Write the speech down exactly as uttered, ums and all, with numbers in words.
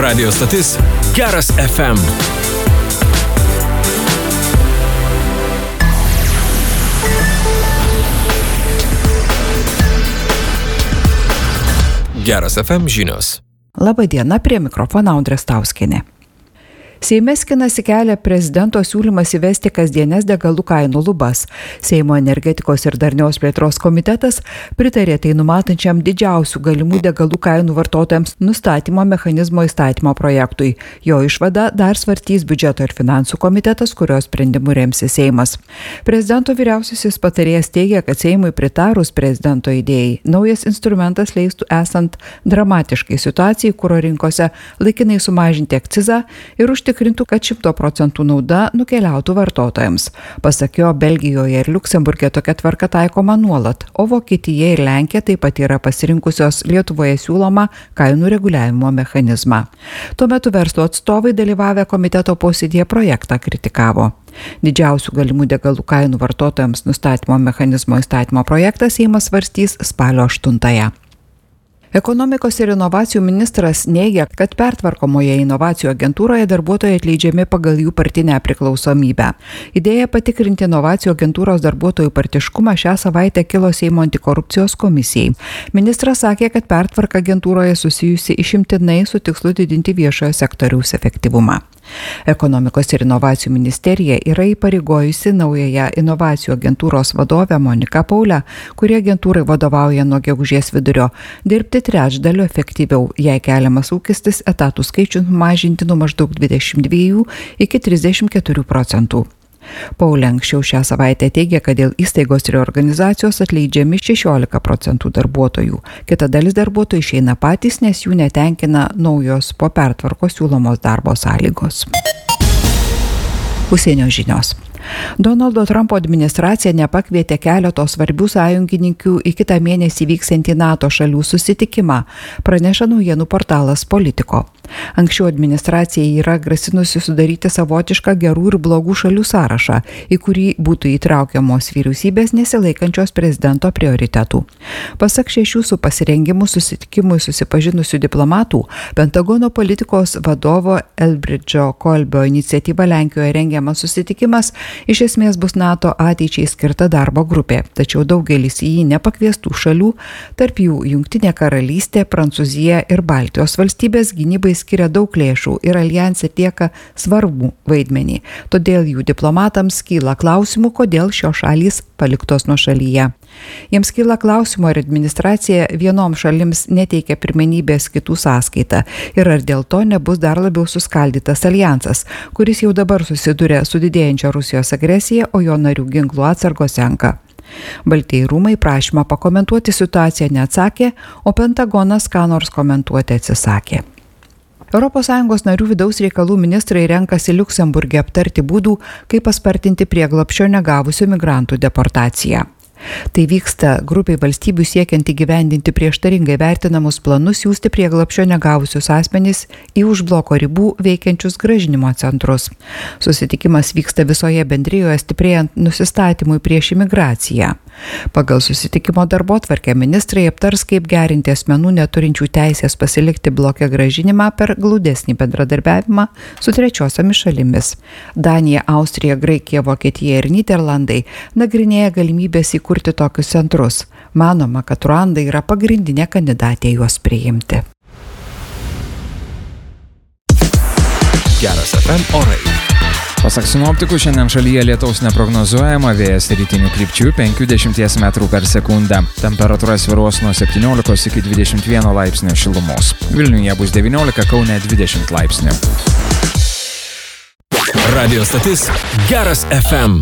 Radio stotis Geras F M. Geras F M žinios. Labą dieną, prie mikrofono Audrė Stauskienė. Seime skinasi kelią prezidento siūlymas įvesti kasdienės degalų kainų lubas. Seimo energetikos ir darnios plėtros komitetas pritarė tai numatančiam didžiausių galimų degalų kainų vartotojams nustatymo mechanizmo įstatymo projektui. Jo išvada dar svartys biudžeto ir finansų komitetas, kurios sprendimu remsis Seimas. Prezidento vyriausiasis patarėjas teigia, kad Seimui pritarus prezidento idėjai, naujas instrumentas leistų esant dramatiškai situacijai kuro rinkose laikinai sumažinti akcizą ir užtikrinti tikrintų, kad šimto procentų nauda nukeliautų vartotojams. Pasak jo, Belgijoje ir Liuksemburge tokia tvarka taikoma nuolat, o Vokietija ir Lenkija taip pat yra pasirinkusios Lietuvoje siūlomą kainų reguliavimo mechanizmą. Tuo metu verslo atstovai dalyvavę komiteto posėdėje projektą kritikavo. Didžiausių galimų degalų kainų vartotojams nustatymo mechanizmo įstatymo projektą Seimas svarstys spalio aštuntąją. Ekonomikos ir inovacijų ministras neigia, kad pertvarkomoje inovacijų agentūroje darbuotojai atleidžiami pagal jų partinę priklausomybę. Idėja patikrinti inovacijų agentūros darbuotojų partiškumą šią savaitę kilo Seimo antikorupcijos komisijai. Ministras sakė, kad pertvarka agentūroje susijusi išimtinai su tikslu didinti viešojo sektoriaus efektyvumą. Ekonomikos ir inovacijų ministerija yra įpareigojusi naująją inovacijų agentūros vadovę Moniką Paulę, kurie agentūrai vadovauja nuo gegužės vidurio, dirbti trečdaliu efektyviau, jei keliamas lūkestis etatų skaičių mažinti nuo maždaug dvidešimt dviejų iki trisdešimt keturių procentų. Paulė anksčiau šią savaitę teigia, kad dėl įstaigos reorganizacijos atleidžiami šešiolika procentų darbuotojų. Kita dalis darbuotojų išeina patys, nes jų netenkina naujos po pertvarkos siūlomos darbo sąlygos. Užsienio žinios. Donaldo Trumpo administracija nepakvietė keleto svarbių sąjungininkių į kitą mėnesį vyksiantį NATO šalių susitikimą, praneša naujienų portalas Politico. Anksčiau administracija yra grasinusi sudaryti savotišką gerų ir blogų šalių sąrašą, į kurį būtų įtraukiamos vyriausybės nesilaikančios prezidento prioritetų. Pasak šešių su pasirengimu susitikimui susipažinusių diplomatų, Pentagono politikos vadovo Elbridžo Kolbio iniciatyva Lenkijoje rengiamas susitikimas iš esmės bus NATO ateičiai skirta darbo grupė, tačiau daugelis į jį nepakviestų šalių, tarp jų Jungtinė karalystė, Prancūzija ir Baltijos valstybės gynybai skiria daug lėšų ir alijanse atlieka svarbų vaidmenį. Todėl jų diplomatams kyla klausimų, kodėl šios šalys paliktos nuošalyje. Jiems kyla klausimų, ar administracija vienom šalims neteikia pirmenybės kitų sąskaitą ir ar dėl to nebus dar labiau suskaldytas alijansas, kuris jau dabar susiduria su didėjančia Rusijos agresija, o jo narių ginklų atsargos senka. Baltieji rūmai prašymą pakomentuoti situaciją neatsakė, o Pentagonas ką nors komentuoti atsisakė. Europos Sąjungos narių vidaus reikalų ministrai renkasi Liuksemburge aptarti būdų, kaip paspartinti prieglobsčio negavusių migrantų deportaciją. Tai vyksta grupiai valstybių siekiant įgyvendinti prieštaringai vertinamus planus siųsti prieglobsčio negavusius asmenys į už bloko ribų veikiančius grąžinimo centrus. Susitikimas vyksta visoje bendrijoje stiprėjant nusistatymui prieš imigraciją. Pagal susitikimo darbotvarkę ministrai aptars, kaip gerinti asmenų neturinčių teisės pasilikti bloke grąžinimą per glaudesnį bendradarbiavimą su trečiosiomis šalimis. Danija, Austrija, Graikija, Vokietija ir Nyderlandai nagrinėja galimybės įkurti tokius centrus. Manoma, kad Ruanda yra pagrindinė kandidatė juos priimti. Geras F M orai. Pasak sinoptikų, šiandien šalyje lietaus neprognozuojama, vėjas rytinių krypčių penkių dešimties metrų per sekundę. Temperatūra svyruos nuo septyniolikos iki dvidešimt vieno laipsnio šilumos. Vilniuje bus devyniolika, Kaune dvidešimt laipsnių. Radio stotis Geras F M.